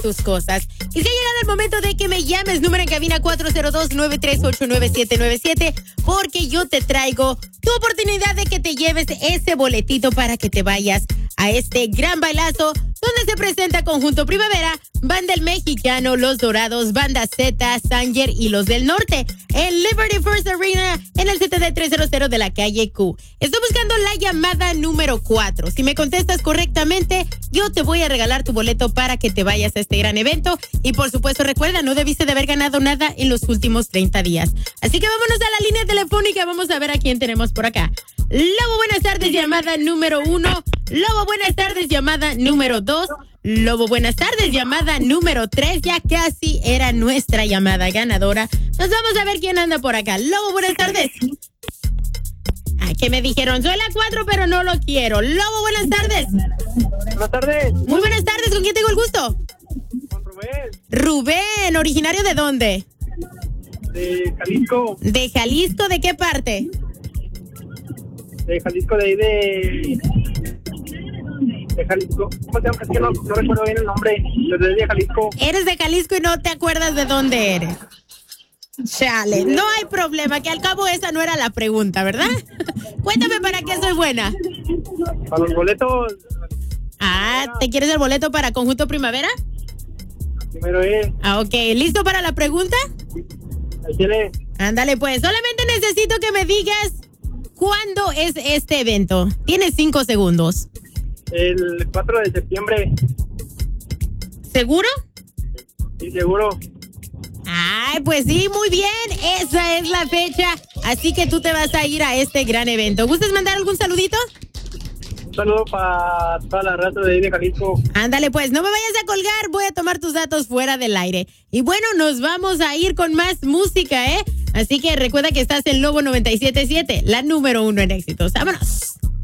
tus cosas. Y si ha llegado el momento de que me llames, número en cabina 402-938-9797, porque yo te traigo tu oportunidad de que te lleves ese boletito para que te vayas a este gran bailazo donde se presenta Conjunto Primavera, Banda El Mexicano, Los Dorados, Banda Z, Sanger y Los del Norte en Liberty First Arena en el 7300 de la calle Q. Estoy buscando la llamada número 4. Si me contestas correctamente, yo te voy a regalar tu boleto para que te vayas a este gran evento. Y por supuesto, recuerda, no debiste de haber ganado nada en los últimos 30 días. Así que vámonos a la línea telefónica. Vamos a ver a quién tenemos por acá. Lobo, buenas tardes, llamada número 1. Lobo, buenas tardes, llamada número 2. Lobo, buenas tardes, llamada número 3. Ya casi era nuestra llamada ganadora. Nos vamos a ver quién anda por acá. Lobo, buenas tardes. Ah, que me dijeron, soy la 4, pero no lo quiero. Lobo, buenas tardes. Buenas tardes. Muy buenas tardes, ¿con quién tengo el gusto? Con Rubén. Rubén, ¿originario de dónde? De Jalisco. ¿De Jalisco? ¿De qué parte? De Jalisco, de ahí de Jalisco. ¿Cómo se llama? Es que no recuerdo bien el nombre. Pero de Jalisco. Eres de Jalisco y no te acuerdas de dónde eres. Chale, no hay problema, que al cabo esa no era la pregunta, ¿verdad? Cuéntame para qué soy buena. Para los boletos. Ah, ¿te quieres el boleto para Conjunto Primavera? Primero es. Ah, ok, ¿listo para la pregunta? Ahí tiene. Ándale pues, solamente necesito que me digas cuándo es este evento. Tienes 5 segundos. El 4 de septiembre. ¿Seguro? Sí, seguro. Ay, pues sí, muy bien. Esa es la fecha. Así que tú te vas a ir a este gran evento. ¿Gustas mandar algún saludito? Un saludo para toda la raza de ahí de Jalisco. Ándale, pues, no me vayas a colgar. Voy a tomar tus datos fuera del aire. Y bueno, nos vamos a ir con más música, ¿eh? Así que recuerda que estás en Lobo 97.7, la número 1 en éxitos. ¡Vámonos!